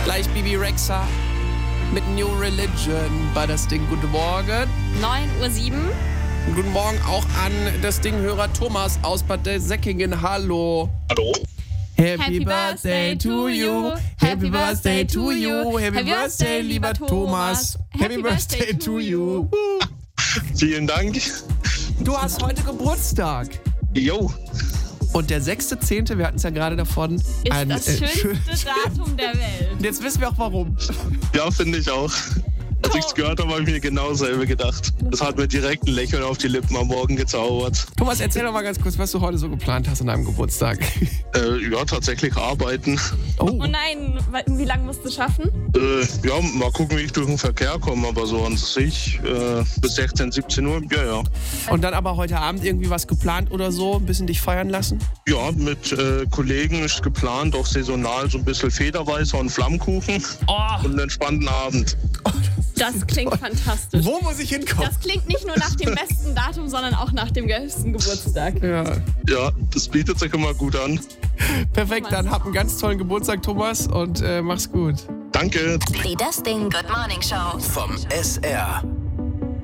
Gleich Bibi Rexha mit New Religion bei das Ding. Guten Morgen. 9:07 Uhr. Guten Morgen auch an das Ding-Hörer Thomas aus Bad Säckingen. Hallo. Hallo. Happy Birthday to you. Happy Birthday to you. Happy Birthday, lieber Thomas. Happy Birthday to you. Vielen Dank. Du hast heute Geburtstag. Jo. Und der 6.10., wir hatten es ja gerade davon. Ist das schönste Datum der Welt. Und jetzt wissen wir auch warum. Ja, finde ich auch. Als ich es gehört habe, habe ich mir genau dasselbe gedacht. Das hat mir direkt ein Lächeln auf die Lippen am Morgen gezaubert. Thomas, erzähl doch mal ganz kurz, was du heute so geplant hast an deinem Geburtstag. Ja, tatsächlich arbeiten. Oh nein, wie lange musst du schaffen? Ja, mal gucken, wie ich durch den Verkehr komme, aber so an sich bis 16, 17 Uhr, ja. Und dann aber heute Abend irgendwie was geplant oder so, ein bisschen dich feiern lassen? Ja, mit Kollegen ist geplant, auch saisonal so ein bisschen Federweißer und Flammkuchen und einen entspannten Abend. Das klingt fantastisch. Wo muss ich hinkommen? Das klingt nicht nur nach dem besten Datum, sondern auch nach dem besten Geburtstag. Ja, das bietet sich immer gut an. Perfekt, dann hab einen ganz tollen Geburtstag, Thomas, und mach's gut. Danke. Die Das Ding Good Morning Show vom SR.